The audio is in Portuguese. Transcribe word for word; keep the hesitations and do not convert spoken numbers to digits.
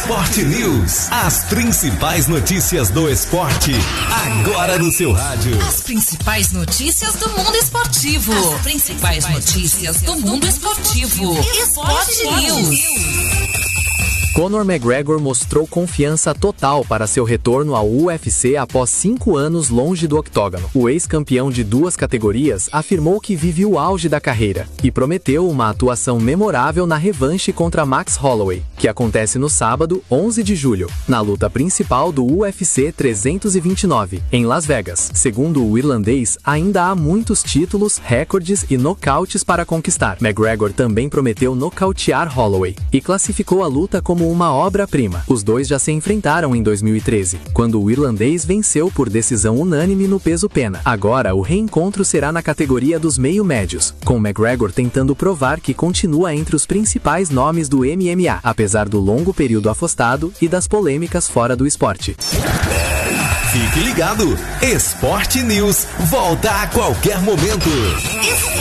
Esporte News. As principais notícias do esporte, agora no seu rádio. As principais notícias do mundo esportivo. As principais notícias do mundo esportivo. Esporte News. Conor McGregor mostrou confiança total para seu retorno ao U F C após cinco anos longe do octógono. O ex-campeão de duas categorias afirmou que vive o auge da carreira e prometeu uma atuação memorável na revanche contra Max Holloway, que acontece no sábado, onze de julho, na luta principal do U F C trezentos e vinte e nove, em Las Vegas. Segundo o irlandês, ainda há muitos títulos, recordes e nocautes para conquistar. McGregor também prometeu nocautear Holloway e classificou a luta como uma obra-prima. Os dois já se enfrentaram em dois mil e treze, quando o irlandês venceu por decisão unânime no peso-pena. Agora, o reencontro será na categoria dos meio-médios, com McGregor tentando provar que continua entre os principais nomes do M M A, apesar do longo período afastado e das polêmicas fora do esporte. Fique ligado, Esporte News volta a qualquer momento.